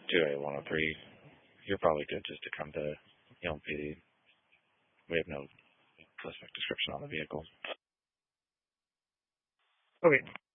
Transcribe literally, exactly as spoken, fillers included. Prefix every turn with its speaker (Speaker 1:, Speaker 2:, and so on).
Speaker 1: two A one oh three, you're probably good just to come to Yelm P D. We have no suspect description on the vehicle.
Speaker 2: Okay.